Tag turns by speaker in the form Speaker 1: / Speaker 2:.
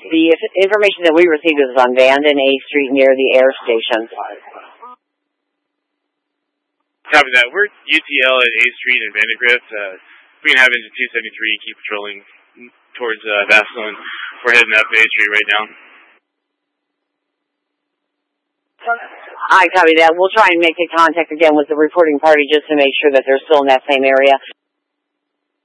Speaker 1: The information that we received was on Vanden A Street near the air station.
Speaker 2: Copy that. We're UTL at A Street in Vandergrift. We can have engine 273 keep patrolling towards Vasco, and we're heading up A Street right now.
Speaker 1: I copy that. We'll try and make a contact again with the reporting party just to make sure that they're still in that same area.